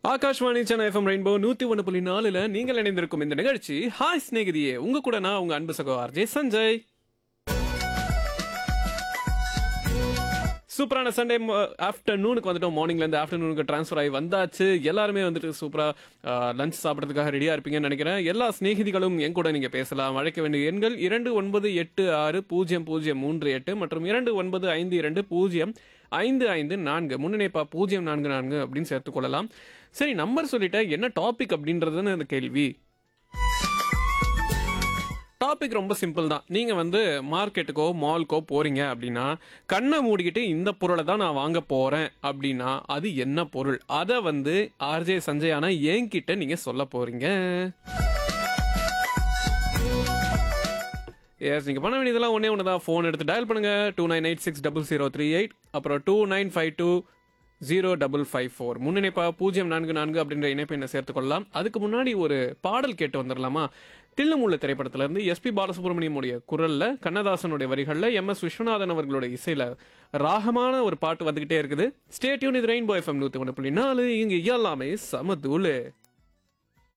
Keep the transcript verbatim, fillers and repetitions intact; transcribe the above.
Akashvani Chennai FM rainbow நூத்தி ஒன்று புள்ளி நாலுல நீங்கள் இணைந்திருக்கும் இந்த நிகழ்ச்சி ஹாய் ஸ்நேகிதியே. உங்க கூட நான் உங்க அன்பு சகோ ஆர்ஜே சஞ்சய். சூப்பரான சண்டே ஆஃப்டர்நூனுக்கு வந்துட்டோம். மார்னிங்ல இருந்து ஆஃப்டர்நூனுக்கு ட்ரான்ஸ்ஃபர் ஆகி வந்தாச்சு. எல்லாருமே வந்துட்டு சூப்பரா லஞ்ச் சாப்பிட்றதுக்காக ரெடியா இருப்பீங்கன்னு நினைக்கிறேன். எல்லா ஸ்நேகிதிகளும் என் கூட நீங்க பேசலாம். அழைக்க வேண்டிய எண்கள் இரண்டு ஒன்பது எட்டு ஆறு பூஜ்ஜியம் பூஜ்ஜியம் மூன்று எட்டு மற்றும் இரண்டு ஒன்பது ஐந்து இரண்டு பூஜ்ஜியம் ஐந்து ஐந்து நான்கு முன்னிணைப்பா பூஜ்ஜியம் நான்கு நான்கு அப்படின்னு சேர்த்துக் கொள்ளலாம். சரி, நம்பர் சொல்லிட்டேன், என்ன டாபிக் அப்படின்றதுன்னு அந்த கேள்வி. டாபிக் ரொம்ப சிம்பிள் தான். நீங்க வந்து மார்க்கெட்டுக்கோ மால்க்கோ போறீங்க அப்படின்னா கண்ணை மூடிக்கிட்டு இந்த பொருளை தான் நான் வாங்க போறேன் அப்படின்னா அது என்ன பொருள், அதை வந்து ஆர்ஜே சஞ்சயானா என்கிட்ட நீங்க சொல்ல போறீங்க. எஸ், நீங்க பண்ண வேண்டியதெல்லாம் ஒன்னே ஒண்ணுதான். போன் எடுத்து டயல் பண்ணுங்க two nine eight six double zero three eight அப்புறம் two nine five two zero double five four முன்னிணைப்பா பூஜ்ஜியம் நான்கு நான்கு அப்படின்ற இணைப்பை என்ன சேர்த்துக் கொள்ளலாம். அதுக்கு முன்னாடி ஒரு பாடல் கேட்டு வந்துடலாமா? தில்லுமுள்ள திரைப்படத்துல இருந்து எஸ்பி பாலசுப்ரமணியமுடைய குரல்ல, கண்ணதாசனுடைய வரிகள்ல, எம் எஸ் விஸ்வநாதன் அவர்களுடைய இசையில ராகமான ஒரு பாட்டு வந்துகிட்டே இருக்குது. Stay tune. இது ரெயின்போ எஃப்எம் நூத்தி ஒன்று புள்ளி நாலு. இங்க எல்லாமே சமதூளு.